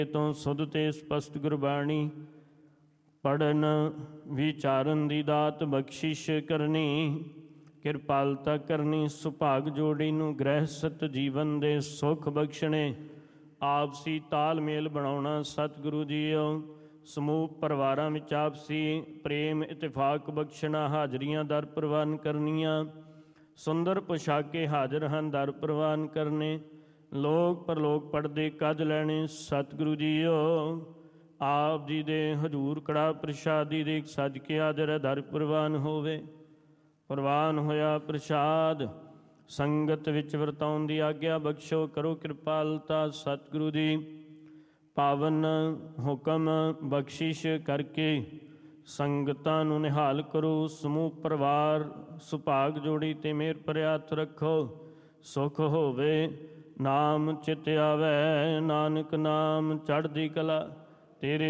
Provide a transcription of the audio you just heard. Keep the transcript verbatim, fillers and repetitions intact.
ਤੋਂ ਸੁਧ ਤੇ ਸਪਸ਼ਟ ਗੁਰਬਾਣੀ ਪੜਨ ਵਿਚਾਰਨ ਦੀ ਦਾਤ ਬਖਸ਼ਿਸ਼ ਕਰਨੀ, ਕਿਰਪਾਲਤਾ ਕਰਨੀ, ਸੁਭਾਗ ਜੋੜੀ ਨੂੰ ਗ੍ਰਹਿਸਤ ਜੀਵਨ ਦੇ ਸੁੱਖ ਬਖਸ਼ਣੇ, ਆਪਸੀ ਤਾਲਮੇਲ ਬਣਾਉਣਾ। ਸਤਿਗੁਰੂ ਜੀਓ ਸਮੂਹ ਪਰਿਵਾਰਾਂ ਵਿੱਚ ਆਪਸੀ ਪ੍ਰੇਮ ਇਤਫਾਕ ਬਖਸ਼ਣਾ, ਹਾਜ਼ਰੀਆਂ ਦਰ ਪ੍ਰਵਾਨ ਕਰਨੀਆਂ। ਸੁੰਦਰ ਪੁਸ਼ਾਕੇ ਹਾਜ਼ਰ ਹਨ ਦਰ ਪ੍ਰਵਾਨ ਕਰਨੇ, ਲੋਕ ਪਰਲੋਕ ਪੜਦੇ ਕੱਜ ਲੈਣੇ। ਸਤਿਗੁਰੂ ਜੀਓ ਆਪ ਜੀ ਦੇ ਹਜ਼ੂਰ ਕੜਾ ਪ੍ਰਸ਼ਾਦੀ ਦੇ ਸੱਜ ਕੇ ਹਾਜ਼ਰ ਦਰ ਪ੍ਰਵਾਨ ਹੋਵੇ। ਪ੍ਰਵਾਨ ਹੋਇਆ ਪ੍ਰਸ਼ਾਦ ਸੰਗਤ ਵਿੱਚ ਵਰਤਾਉਣ ਦੀ ਆਗਿਆ ਬਖਸ਼ੋ, ਕਰੋ ਕਿਰਪਾਲਤਾ। ਸਤਿਗੁਰੂ ਜੀ ਪਾਵਨ ਹੁਕਮ ਬਖਸ਼ਿਸ਼ ਕਰਕੇ ਸੰਗਤਾਂ ਨੂੰ ਨਿਹਾਲ ਕਰੋ। ਸਮੂਹ ਪਰਿਵਾਰ ਸੁਭਾਗ ਜੋੜੀ ਤੇ ਮਿਹਰ ਭਰਿਆ ਹੱਥ ਰੱਖੋ, ਸੁਖ ਹੋਵੇ ਨਾਮ ਚਿਤ ਆਵੈ। ਨਾਨਕ ਨਾਮ ਚੜ੍ਹਦੀ ਕਲਾ ਤੇਰੇ